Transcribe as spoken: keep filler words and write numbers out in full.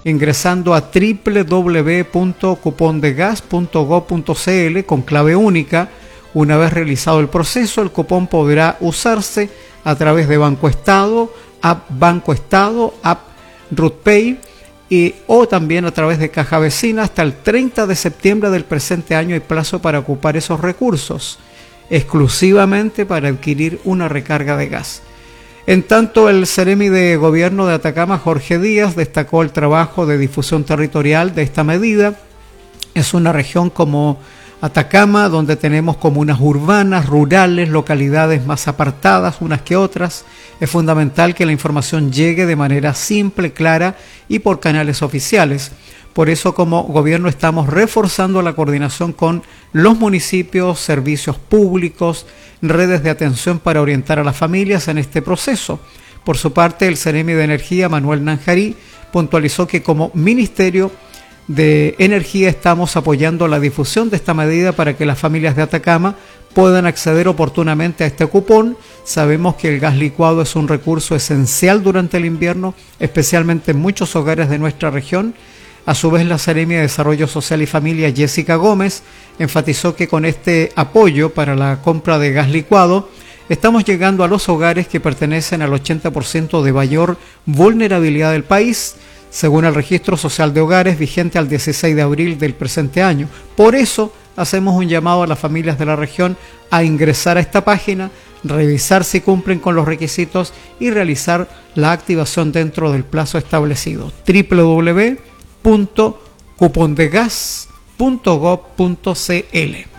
ingresando a doble u doble u doble u punto cupón de gas punto gob punto c l con clave única. Una vez realizado el proceso, el cupón podrá usarse a través de Banco Estado, App Banco Estado, App RutPay y, o también a través de Caja Vecina. Hasta el treinta de septiembre del presente año hay plazo para ocupar esos recursos, exclusivamente para adquirir una recarga de gas. En tanto, el Seremi de Gobierno de Atacama, Jorge Díaz, destacó el trabajo de difusión territorial de esta medida. Es una región como Atacama, donde tenemos comunas urbanas, rurales, localidades más apartadas unas que otras. Es fundamental que la información llegue de manera simple, clara y por canales oficiales. Por eso, como gobierno, estamos reforzando la coordinación con los municipios, servicios públicos, redes de atención para orientar a las familias en este proceso. Por su parte, el Seremi de Energía, Manuel Nanjarí, puntualizó que como Ministerio de Energía estamos apoyando la difusión de esta medida para que las familias de Atacama puedan acceder oportunamente a este cupón. Sabemos que el gas licuado es un recurso esencial durante el invierno, especialmente en muchos hogares de nuestra región. A su vez, la Seremi de Desarrollo Social y Familia, Jessica Gómez, enfatizó que con este apoyo para la compra de gas licuado estamos llegando a los hogares que pertenecen al ochenta por ciento de mayor vulnerabilidad del país, según el Registro Social de Hogares vigente al dieciséis de abril del presente año. Por eso hacemos un llamado a las familias de la región a ingresar a esta página, revisar si cumplen con los requisitos y realizar la activación dentro del plazo establecido. doble u doble u doble u punto cupón de gas punto gob punto c l.